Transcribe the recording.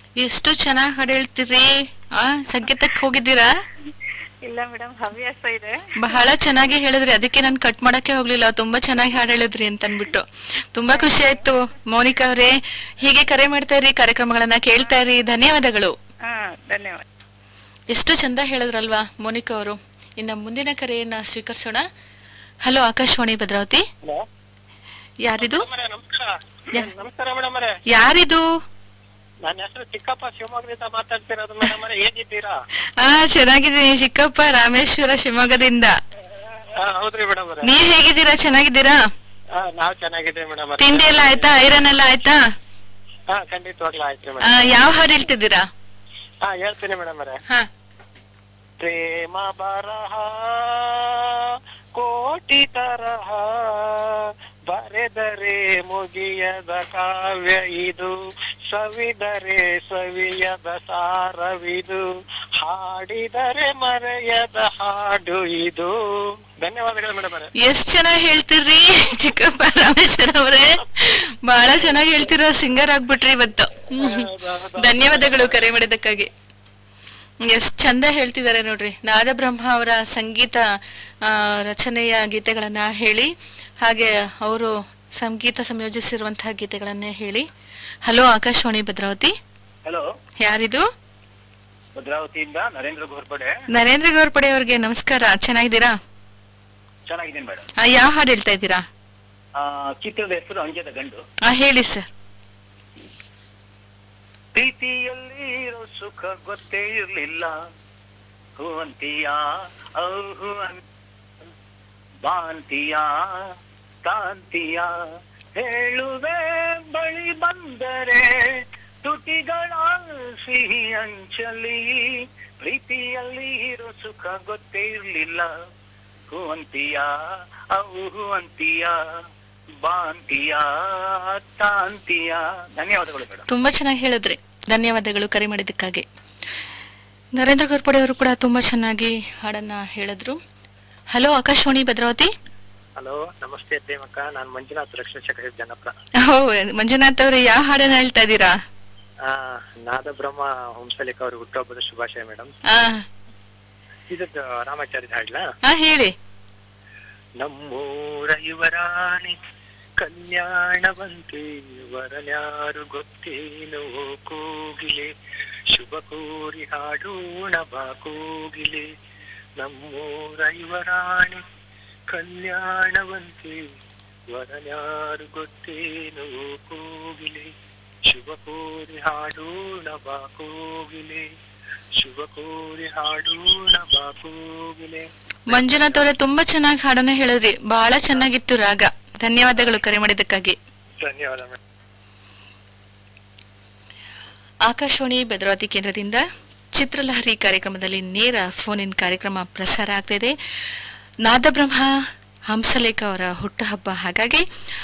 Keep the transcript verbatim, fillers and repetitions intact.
ಎಷ್ಟು ಚೆನ್ನಾಗಿ ಹಾಡು ಹೇಳ್ತೀರಿ. ಆ ಸಂಗೀತಕ್ಕೆ ಹೋಗಿದ್ದೀರಾ? ಇಲ್ಲ ಮೇಡಮ್, ಹವ್ಯಾಸ ಇದೆ. ಬಹಳ ಚೆನ್ನಾಗಿ ಹೇಳಿದ್ರಿ, ಅದಕ್ಕೆ ನಾನು ಕಟ್ ಮಾಡಕ್ಕೆ ಹೋಗ್ಲಿಲ್ಲ. ತುಂಬಾ ಚೆನ್ನಾಗಿ ಹಾಡು ಹೇಳಿದ್ರಿ ಅಂತ ಅನ್ಬಿಟ್ಟು ತುಂಬಾ ಖುಷಿ ಆಯ್ತು. ಮೋನಿಕಾ ಅವರೇ, ಹೀಗೆ ಕರೆ ಮಾಡ್ತಾ ಇರಿ, ಕಾರ್ಯಕ್ರಮಗಳನ್ನ ಕೇಳ್ತಾ ಇರಿ. ಧನ್ಯವಾದಗಳು. ಹಾ, ಧನ್ಯವಾದ. ಎಷ್ಟು ಚಂದ ಹೇಳಿದ್ರಲ್ವಾ ಮೋನಿಕಾ ಅವರು. ಇನ್ನ ಮುಂದಿನ ಕರೆಯನ್ನ ಸ್ವೀಕರಿಸೋಣ. ಹಲೋ, ಆಕಾಶವಾಣಿ ಭದ್ರಾವತಿ. ಯಾರಿದು? ನಮಸ್ಕಾರ ಮೇಡಮ್ ಅವರೇ. ಯಾರಿದು? ನನ್ನ ಹೆಸರು ಚಿಕ್ಕಪ್ಪ, ಶಿವಮೊಗ್ಗದಿಂದ ಮಾತಾಡ್ತಿರೋದು ಮೇಡಮ್ ಅವರೇ. ಹೇಗಿದ್ದೀರಾ? ಹಾ, ಚೆನ್ನಾಗಿದ್ದೀನಿ ಚಿಕ್ಕಪ್ಪ, ರಾಮೇಶ್ವರ, ಶಿವಮೊಗ್ಗದಿಂದ. ಹೌದ್ರಿ ಮೇಡಮ್ ಅವರೇ. ನೀವ್ ಹೇಗಿದ್ದೀರಾ? ಚೆನ್ನಾಗಿದ್ದೀರಾ? ನಾವ್ ಚೆನ್ನಾಗಿದ್ದೀವಿ ಮೇಡಮ್. ತಿಂಡಿ ಎಲ್ಲ ಆಯ್ತಾ? ಐರನ್ ಎಲ್ಲ ಆಯ್ತಾ? ಹಾ, ಖಂಡಿತವಾಗ್ಲೂ ಆಯ್ತು ಆ, ಯಾವ ಹಾಡು ಹೇಳ್ತಿದ್ದೀರಾ? ಹಾ, ಹೇಳ್ತೀನಿ ಮೇಡಮ್ ಅವರೇ. ಹಾ. ಪ್ರೇಮ ಬರಹ ಕೋಟಿ ತರಹ, ಬರೆದರೆ ಮುಗಿಯದ ಕಾವ್ಯ ಇದು, ಸವಿದರೆ ಸವಿಯದ ಸಾರವಿದು, ಹಾಡಿದರೆ ಮರೆಯದ ಹಾಡು ಇದು. ಧನ್ಯವಾದಗಳು ಮೇಡಮ್ ಅವರೇ. ಎಷ್ಟ್ ಚೆನ್ನಾಗಿ ಹೇಳ್ತಿರ್ರಿ ಚಿಕ್ಕಪ್ಪ ರಾಮೇಶ್ವರ ಅವರೇ. ಬಹಳ ಚೆನ್ನಾಗಿ ಹೇಳ್ತಿರೋ ಸಿಂಗರ್ ಆಗ್ಬಿಟ್ರಿ ಇವತ್ತು. ಧನ್ಯವಾದಗಳು ಕರೆ ಮಾಡಿದ್ದಕ್ಕಾಗಿ. ಎಷ್ಟ್ ಚಂದ ಹೇಳ್ತಿದ್ದಾರೆ ನೋಡ್ರಿ. ನಾದಬ್ರಹ್ಮ ಅವರ ಸಂಗೀತ ಆ ರಚನೆಯ ಗೀತೆಗಳನ್ನ ಹೇಳಿ, ಹಾಗೆ ಅವರು ಸಂಗೀತ ಸಂಯೋಜಿಸಿರುವಂತಹ ಗೀತೆಗಳನ್ನೇ ಹೇಳಿ. ಹಲೋ, ಆಕಾಶವಾಣಿ ಭದ್ರಾವತಿ. ಹಲೋ, ಯಾರಿದು? ಭದ್ರಾವತಿಯಿಂದ ನರೇಂದ್ರ ಗೋರ್ಪಡೆ. ನರೇಂದ್ರ ಗೋರ್ಪಡೆ ಅವ್ರಿಗೆ ನಮಸ್ಕಾರ. ಚೆನ್ನಾಗಿದ್ದೀರಾ? ಚೆನ್ನಾಗಿದ್ದೀನಿ ಮೇಡಮ್. ಯಾವ ಹಾಡು ಹೇಳ್ತಾ ಇದ್ದೀರಾ? ಚಿತ್ರದ ಹೆಸರು ಅಂಜದ ಗಂಡು. ಆ ಹೇಳಿ ಸರ್. ಪ್ರೀತಿಯಲ್ಲಿ ಇರೋ ಸುಖ ಗೊತ್ತೇ ಇರ್ಲಿಲ್ಲ, ಹೂವಂತಿಯ ಬಾಂತಿಯ ಕಾಂತಿಯ, ಹೇಳುವೆ ಬಳಿ ಬಂದರೆ ತುಟಿಗಳ ಸಿಹಿ ಅಂಚಲಿ, ಪ್ರೀತಿಯಲ್ಲಿ ಇರೋ ಸುಖ ಗೊತ್ತೇ ಇರ್ಲಿಲ್ಲ, ಹೂವಂತಿಯ ಹೂವಂತಿಯ ಬಾಂತಿಯ ತಾಂತಿಯ. ಧನ್ಯವಾದಗಳು ಮೇಡಮ್. ತುಂಬಾ ಚೆನ್ನಾಗಿ ಹೇಳಿದ್ರಿ. ಧನ್ಯವಾದಗಳು ಕರೆ ಮಾಡಿದ್ದಕ್ಕಾಗಿ. ನರೇಂದ್ರ ಗೋರ್ಪಡೆ ಅವರು ಕೂಡ ತುಂಬಾ ಚೆನ್ನಾಗಿ ಹಾಡನ್ನ ಹೇಳಿದ್ರು. ಹಲೋ, ಆಕಾಶವಾಣಿ ಭದ್ರಾವತಿ. ಹಲೋ, ನಮಸ್ತೆ ಪ್ರೇಮಕ್ಕ. ನಾನು ಮಂಜುನಾಥ್, ರಕ್ಷಣಾ ಶೇಖರ ಜನಪ್ರ. ಓ, ಮಂಜುನಾಥ್ ಅವ್ರೆ, ಯಾವ ಹಾಡನ್ನ ಹೇಳ್ತಾ ಇದ್ದೀರಾ? ಆ ನಾದಬ್ರಹ್ಮ ಹಂಸಲೇಖ ಅವರು ಹುಟ್ಟುಹಬ್ಬದ ಶುಭಾಶಯ ಮೇಡಮ್. ಆ ಇದದ್ದು ರಾಮಾಚಾರ್ಯ ಹಾಡ್ಲಾ? ಆ ಹೇಳಿ. ನಮ್ಮೂರ ಯುವರಾಣಿ ಕಲ್ಯಾಣವಂತೆ, ವರನ್ಯಾರು ಗೊತ್ತೇನೋ ಕೋಗಿಲೆ, ಶುಭ ಕೋರಿ ಹಾಡೋಣ ಬಾ ಕೋಗಿಲೆ. ನಮ್ಮೂರ ಯುವರಾಣಿ ಕಲ್ಯಾಣವಂತೆ, ವರನ್ಯಾರು ಗೊತ್ತೇನೋ ಕೋಗಿಲೆ, ಶುಭ ಕೋರಿ ಹಾಡೋಣ ಬಾ ಕೋಗಿಲೆ, ಶುಭ ಕೋರಿ ಹಾಡೋಣ ಬಾ ಕೋಗಿಲೆ. ಮಂಜುನಾಥ್ ಅವರೇ, ತುಂಬಾ ಚೆನ್ನಾಗಿ ಹಾಡನ್ನ ಹೇಳಿದ್ರಿ. ಬಹಳ ಚೆನ್ನಾಗಿತ್ತು ರಾಗ. ಧನ್ಯವಾದಗಳು ಕರೆ ಮಾಡಿದ್ದಕ್ಕಾಗಿ. ಧನ್ಯವಾದ. ಆಕಾಶವಾಣಿ ಭದ್ರಾವತಿ ಕೇಂದ್ರದಿಂದ ಚಿತ್ರಲಹರಿ ಕಾರ್ಯಕ್ರಮದಲ್ಲಿ ನೇರ ಫೋನ್ ಇನ್ ಕಾರ್ಯಕ್ರಮ ಪ್ರಸಾರ ಆಗ್ತಾ ಇದೆ. ನಾದಬ್ರಹ್ಮ ಹಂಸಲೇಖ ಅವರ ಹುಟ್ಟುಹಬ್ಬ, ಹಾಗಾಗಿ